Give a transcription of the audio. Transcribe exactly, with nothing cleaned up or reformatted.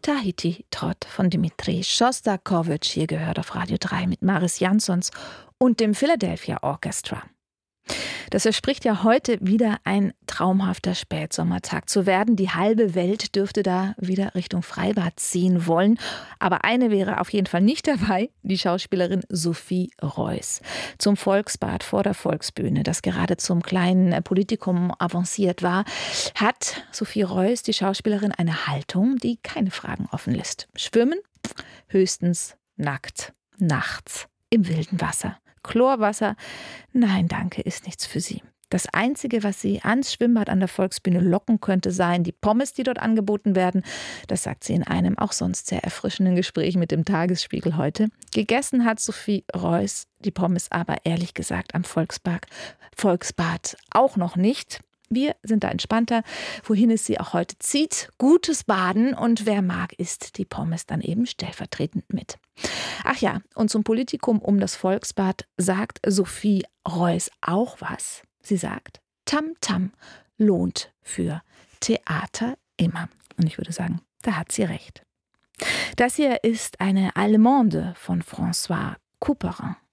Tahiti-Trott von Dmitri Schostakowitsch, hier gehört auf Radio drei mit Maris Jansons und dem Philadelphia Orchestra. Das verspricht ja heute wieder ein traumhafter Spätsommertag zu werden. Die halbe Welt dürfte da wieder Richtung Freibad ziehen wollen. Aber eine wäre auf jeden Fall nicht dabei, die Schauspielerin Sophie Reuss. Zum Volksbad vor der Volksbühne, das gerade zum kleinen Politikum avanciert war, hat Sophie Reuss, die Schauspielerin, eine Haltung, die keine Fragen offen lässt. Schwimmen? Höchstens nackt, nachts, im wilden Wasser. Chlorwasser? Nein, danke, ist nichts für sie. Das Einzige, was sie ans Schwimmbad an der Volksbühne locken könnte, seien die Pommes, die dort angeboten werden. Das sagt sie in einem auch sonst sehr erfrischenden Gespräch mit dem Tagesspiegel heute. Gegessen hat Sophie Reuss die Pommes aber ehrlich gesagt am Volksbad, Volksbad auch noch nicht. Wir sind da entspannter, wohin es sie auch heute zieht. Gutes Baden und wer mag, isst die Pommes dann eben stellvertretend mit. Ach ja, und zum Politikum um das Volksbad sagt Sophie Reuss auch was. Sie sagt, Tamtam lohnt für Theater immer. Und ich würde sagen, da hat sie recht. Das hier ist eine Allemande von François Couperin.